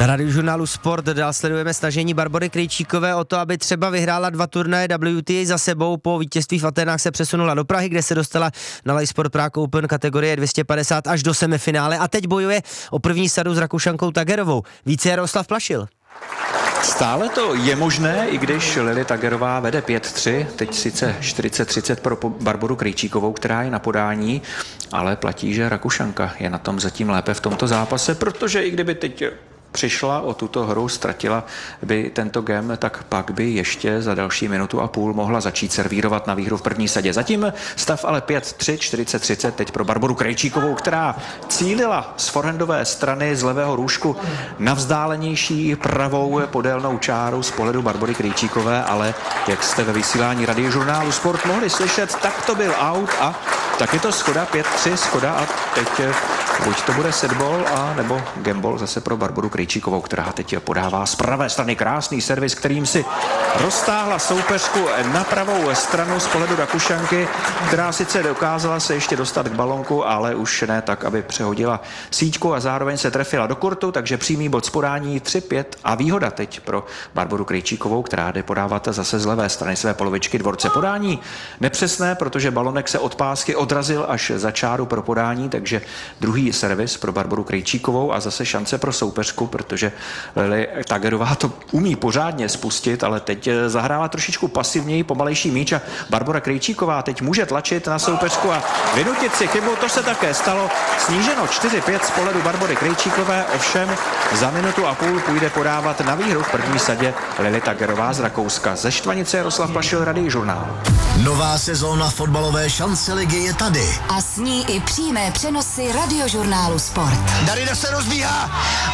Na Radiožurnálu Sport dál sledujeme snažení Barbory Krejčíkové o to, aby třeba vyhrála 2 turnaje WTA za sebou. Po vítězství v Aténách se přesunula do Prahy, kde se dostala na Live Sport Prague Open kategorie 250 až do semifinále a teď bojuje o první sadu s Rakušankou Tagerovou. Více Jaroslav Plašil. Stále to je možné, i když Lily Tagerová vede 5-3, teď sice 40-30 pro Barboru Krejčíkovou, která je na podání, ale platí, že Rakušanka je na tom zatím lépe v tomto zápase, protože i kdyby teď přišla o tuto hru, ztratila by tento game, tak pak by ještě za další 1,5 minuty mohla začít servírovat na výhru v první sadě. Zatím stav ale 5-3, 40-30 teď pro Barboru Krejčíkovou, která cílila z forehandové strany z levého růžku na vzdálenější pravou podélnou čáru z pohledu Barbory Krejčíkové, ale jak jste ve vysílání Radiožurnálu Sport mohli slyšet, tak to byl out a tak je to schoda, 5-3 schoda a teď buď to bude setball a nebo gameball zase pro Barboru Krejčíkovou, která teď podává z pravé strany krásný servis, kterým si roztáhla soupeřku na pravou stranu z pohledu Rakušanky, která sice dokázala se ještě dostat k balonku, ale už ne tak, aby přehodila síťku a zároveň se trefila do kurtu, takže přímý bod z podání 3-5 a výhoda teď pro Barboru Krejčíkovou, která jde podávat zase z levé strany své polovičky dvorce. Podání nepřesné, protože balonek se od pásky odrazil až za čáru pro podání, takže druhý servis pro Barboru Krejčíkovou a zase šance pro soupeřku, protože Lily Tagerová to umí pořádně spustit, ale teď zahrála trošičku pasivněji, pomalejší míč a Barbora Krejčíková teď může tlačit na soupeřku a vynutit si chybu, to se také stalo. Sníženo 4-5 z pohledu Barbory Krejčíkové, ovšem za 1,5 minuty půjde podávat na výhru v první sadě Lily Tagerová z Rakouska. Ze Štvanice Jaroslav Plašil, Radiožurnál. Nová sezóna fotbalové šance ligy je tady. A s ní i přímé přenosy Radiožurnálu Sport. Darida se rozbíhá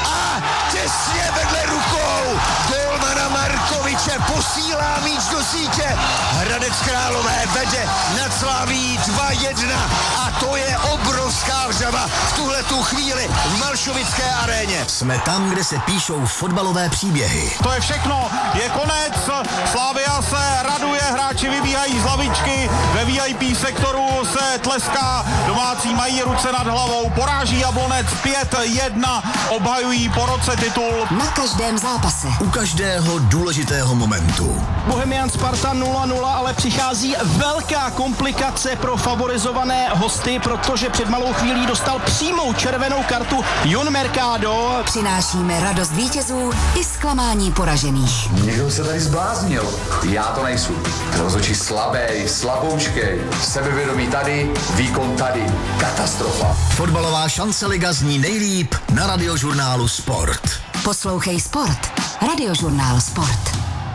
a těsně vedle rukou golmana Markoviče posílá míč do sítě. Hradec Králové vede nad Slaví 2-1 a to je obrovská vřava v tuhletu chvíli v Malšovické aréně. Jsme tam, kde se píšou fotbalové příběhy. To je všechno, je konec, Slavia se raduje, hráči vybíhají z lavičky, ve VIP sektoru se tleská, domácí mají ruce nad hlavou, poráží Jablonec 5-1, obhajují po roce titul. Na každém zápase. U každého důležitého momentu. Bohemian Sparta 0-0, ale přichází velká komplikace pro favorizované hosty, protože před malou chvílí dostal přímou červenou kartu Jon Mercado. Přinášíme radost vítězů i zklamání poražených. Někdo se tady zbláznil. Já to nejsou. Rozhodčí slabý, slaboučkej. Sebevědomí tady, výkon tady. Katastrofa. Fotbalová šance liga zní nejlíp na Radiožurnálu Sport. Poslouchej Sport. Radiožurnál Sport.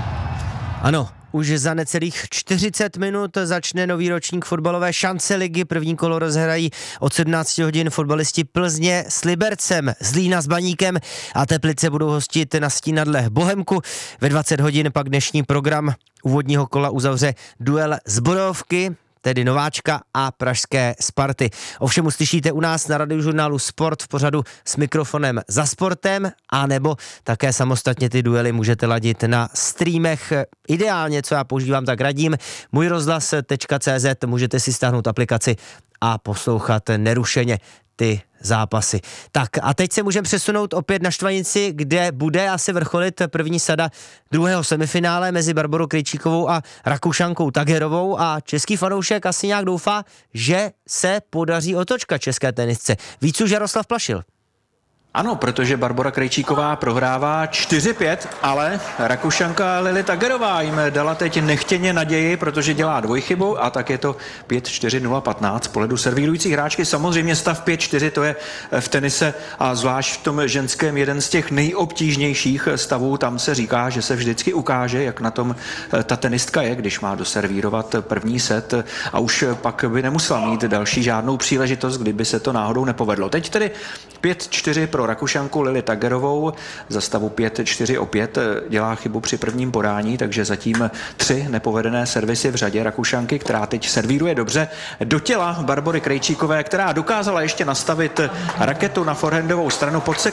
Ano, už za necelých 40 minut začne nový ročník fotbalové šance ligy. První kolo rozhrají od 17 hodin fotbalisti Plzně s Libercem, Zlína s Baníkem a Teplice budou hostit na Stínadle Bohemku. Ve 20 hodin pak dnešní program úvodního kola uzavře duel z bodovky, tedy Nováčka a pražské Sparty. Ovšem uslyšíte u nás na Radiožurnálu Sport v pořadu S mikrofonem za sportem, anebo také samostatně ty duely můžete ladit na streamech. Ideálně, co já používám, tak radím, můjrozhlas.cz, můžete si stáhnout aplikaci a poslouchat nerušeně ty zápasy. Tak a teď se můžeme přesunout opět na Štvanici, kde bude asi vrcholit první sada druhého semifinále mezi Barborou Krejčíkovou a Rakušankou Tagerovou a český fanoušek asi nějak doufá, že se podaří otočka české tenisce. Víc už Jaroslav Plašil. Ano, protože Barbora Krejčíková prohrává 4-5, ale Rakušanka Lily Tagerová jim dala teď nechtěně naději, protože dělá dvojchybu a tak je to 5-4-0-15 z pohledu servírující hráčky. Samozřejmě stav 5-4, to je v tenise a zvlášť v tom ženském jeden z těch nejobtížnějších stavů. Tam se říká, že se vždycky ukáže, jak na tom ta tenistka je, když má doservírovat první set a už pak by nemusela mít další žádnou příležitost, kdyby se to náhodou nepovedlo. Teď tedy 5-4 pro Rakušanku Lily Tagerovou, za stavu 5-4 opět dělá chybu při prvním podání, takže zatím 3 nepovedené servisy v řadě Rakušanky, která teď servíruje dobře do těla Barbory Krejčíkové, která dokázala ještě nastavit raketu na forehandovou stranu pod